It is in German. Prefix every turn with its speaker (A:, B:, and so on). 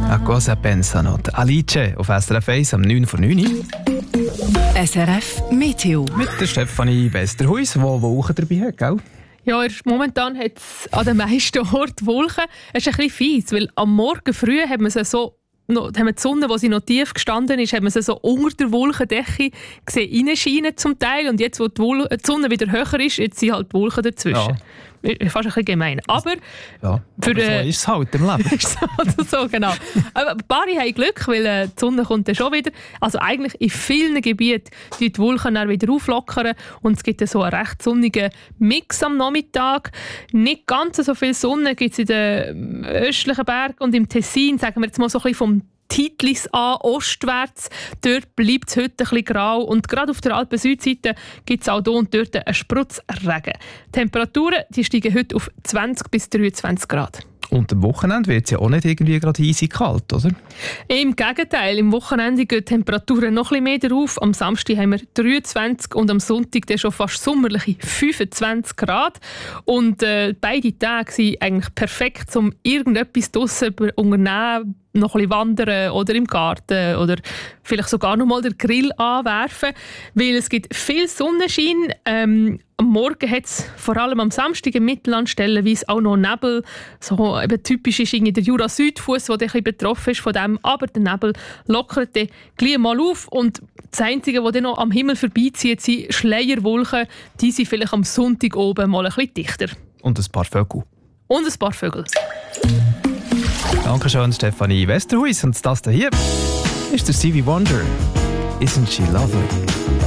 A: A cosa pensano? Alice auf SRF 1 am 9 vor 9 Uhr.
B: SRF Meteo.
A: Mit der Stefanie Westerhuis, die Wolken dabei hat, gell?
C: Ja, momentan hat es an den meisten Orten Wolken. Es ist ein bisschen fies, weil am Morgen früh haben wir die Sonne, wo sie noch tief gestanden ist, haben wir sie so unter der Wolkendecke gesehen, reinscheinen zum Teil. Und jetzt, wo die Sonne wieder höher ist, jetzt sind halt die Wolken dazwischen. Ja. Fast ein bisschen gemein. Aber,
A: ja, so ist es halt im Leben.
C: Ist halt so, genau. Aber ein paar haben Glück, weil die Sonne kommt dann schon wieder. Also eigentlich in vielen Gebieten die Wolken dann wieder auflockern und es gibt so einen recht sonnigen Mix am Nachmittag. Nicht ganz so viel Sonne gibt es in den östlichen Bergen und im Tessin, sagen wir jetzt mal so ein bisschen vom Titlis an, ostwärts. Dort bleibt es heute ein bisschen grau und gerade auf der Alpen-Südseite gibt es auch hier und dort einen Spritzregen. Die Temperaturen die steigen heute auf 20 bis 23 Grad.
A: Und am Wochenende wird es ja auch nicht irgendwie gerade easy kalt, oder?
C: Im Gegenteil, im Wochenende gehen die Temperaturen noch ein bisschen mehr rauf. Am Samstag haben wir 23 und am Sonntag dann schon fast sommerliche 25 Grad. Und beide Tage sind eigentlich perfekt, um irgendetwas draussen unternehmen, noch ein bisschen wandern oder im Garten oder vielleicht sogar noch mal den Grill anwerfen, weil es gibt viel Sonnenschein. Am Morgen hat es vor allem am Samstag im Mittelland stellenweise auch noch Nebel. So eben typisch ist der Jura-Südfuss, der ein bisschen betroffen ist von dem. Aber der Nebel lockert dann gleich mal auf. Und das Einzige, was dann noch am Himmel vorbeizieht, sind Schleierwolken. Die sind vielleicht am Sonntag oben mal ein bisschen dichter.
A: Und ein paar Vögel.
C: Und ein paar Vögel.
A: Dankeschön, Stefanie Westerhuis. Und das hier ist der Stevie Wonder. Isn't she lovely?